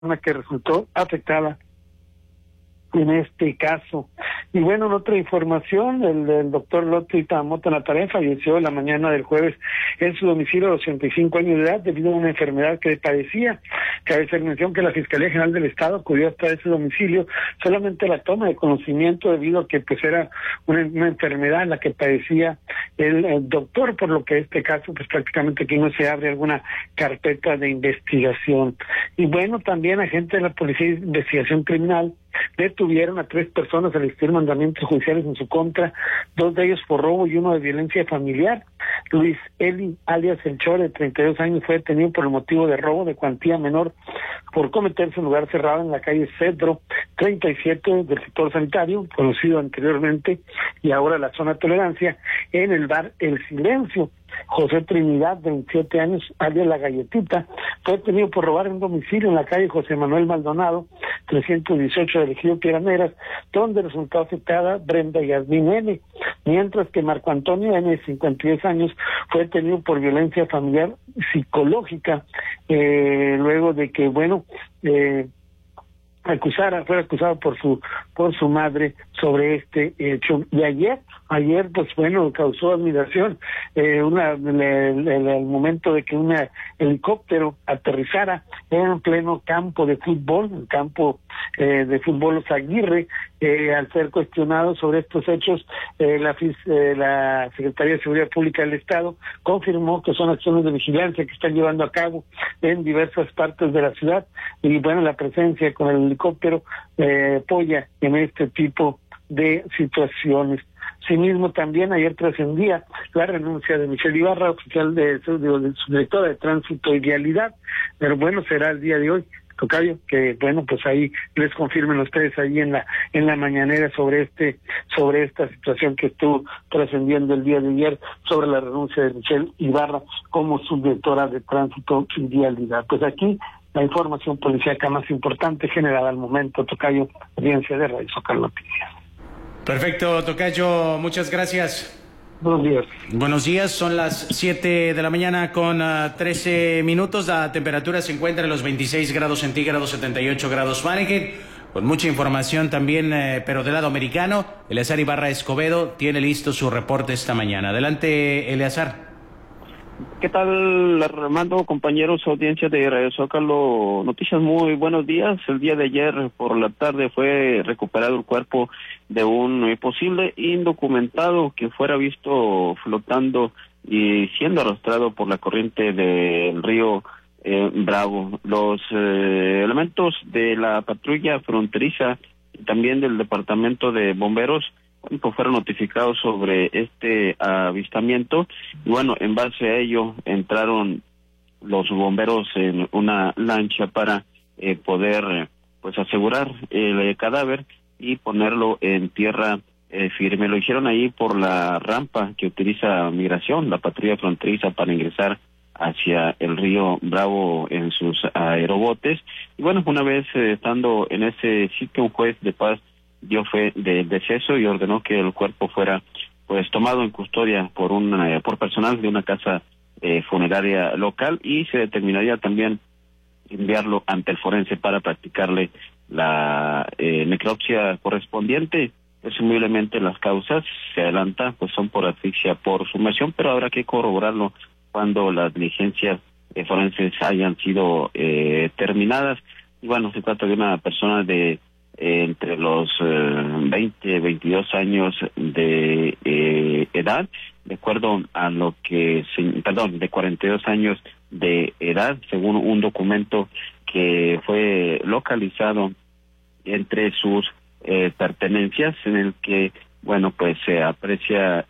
que resultó afectada en este caso. Y bueno, en otra información, el doctor Lotri Tamota Natarén falleció la mañana del jueves en su domicilio a los 85 años de edad debido a una enfermedad que padecía. Cabe hacer mención que la Fiscalía General del Estado acudió hasta ese domicilio solamente la toma de conocimiento debido a que pues era una enfermedad la que padecía el doctor, por lo que este caso pues prácticamente aquí no se abre alguna carpeta de investigación. Y bueno, también agentes de la Policía de Investigación Criminal detuvieron a 3 personas al existir mandamientos judiciales en su contra, 2 de ellos por robo y 1 de violencia familiar. Luis Eli, alias El Chore, de 32 años, fue detenido por el motivo de robo de cuantía menor por cometerse en lugar cerrado en la calle Cedro 37 del sector sanitario, conocido anteriormente y ahora la zona Tolerancia, en el bar El Silencio. José Trinidad, de 27 años, alias La Galletita, fue detenido por robar en un domicilio en la calle José Manuel Maldonado, 318 del Ejido Piedras, donde resultó afectada Brenda Yasmín N., mientras que Marco Antonio N., de 52 años, fue detenido por violencia familiar psicológica, luego de que, fuera acusado por su madre sobre este hecho. Y ayer pues causó admiración el momento de que un helicóptero aterrizara en pleno campo de fútbol, el campo de fútbol Los Aguirre. Al ser cuestionado sobre estos hechos, la Secretaría de Seguridad Pública del Estado confirmó que son acciones de vigilancia que están llevando a cabo en diversas partes de la ciudad, y la presencia con el helicóptero apoya en este tipo de situaciones. Asimismo, también ayer trascendía la renuncia de Michelle Ibarra, oficial de subdirectora de Tránsito y Vialidad, pero será el día de hoy, tocayo, que pues ahí les confirmen ustedes ahí en la mañanera sobre esta situación que estuvo trascendiendo el día de ayer sobre la renuncia de Michelle Ibarra como subdirectora de Tránsito y Vialidad. Pues aquí la información policíaca más importante generada al momento, tocayo, audiencia de Radio Zócalo Noticias. Perfecto, tocayo, muchas gracias. Buenos días. Buenos días, son las 7 de la mañana con 13 minutos. La temperatura se encuentra en los 26 grados centígrados, 78 grados Fahrenheit. Con mucha información también, pero del lado americano, Eleazar Ibarra Escobedo tiene listo su reporte esta mañana. Adelante, Eleazar. ¿Qué tal, Armando, compañeros, audiencia de Radio Zócalo Noticias? Muy buenos días. El día de ayer por la tarde fue recuperado el cuerpo de un posible indocumentado que fuera visto flotando y siendo arrastrado por la corriente del río Bravo. Los elementos de la patrulla fronteriza y también del departamento de bomberos fueron notificados sobre este avistamiento y en base a ello entraron los bomberos en una lancha para poder asegurar el cadáver y ponerlo en tierra firme. Lo hicieron ahí por la rampa que utiliza Migración, la patrulla fronteriza, para ingresar hacia el río Bravo en sus aerobotes. Y una vez estando en ese sitio, un juez de paz dio fe del deceso y ordenó que el cuerpo fuera tomado en custodia por personal de una casa funeraria local, y se determinaría también enviarlo ante el forense para practicarle la necropsia correspondiente. Presumiblemente las causas, se adelanta, son por asfixia por sumersión, pero habrá que corroborarlo cuando las diligencias forenses hayan sido terminadas. Y se trata de una persona de entre los 20 22 años de edad, de acuerdo a lo que de 42 años de edad, según un documento que fue localizado entre sus pertenencias, en el que se aprecia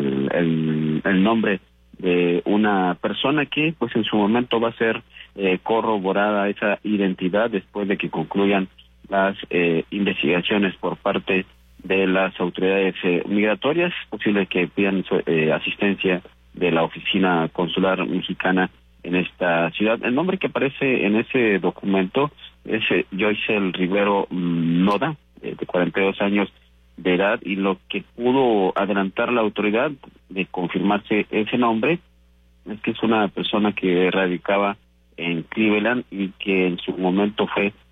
el nombre de una persona que en su momento va a ser corroborada esa identidad después de que concluyan las investigaciones por parte de las autoridades migratorias. Es posible que pidan asistencia de la oficina consular mexicana en esta ciudad. El nombre que aparece en ese documento es Joycel Rivero Noda, de 42 años de edad, y lo que pudo adelantar la autoridad de confirmarse ese nombre es que es una persona que radicaba en Cleveland y que en su momento fue